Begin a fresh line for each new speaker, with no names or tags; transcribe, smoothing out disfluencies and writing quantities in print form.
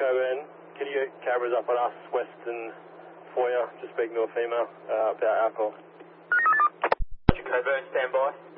Coburn. Can you get cameras up on us, Western Foyer, just speaking to a female about alcohol?
Roger, Coburn, stand by.